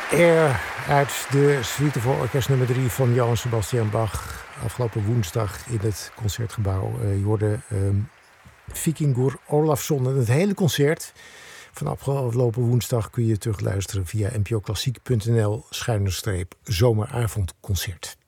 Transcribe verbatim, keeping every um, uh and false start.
Air uit de suite voor orkest nummer drie van Johann Sebastian Bach. Afgelopen woensdag in het Concertgebouw. Uh, je hoorde um, Vikingur Olafsson. En het hele concert van afgelopen woensdag kun je terugluisteren via n p o klassiek punt n l schuine streep zomeravondconcert.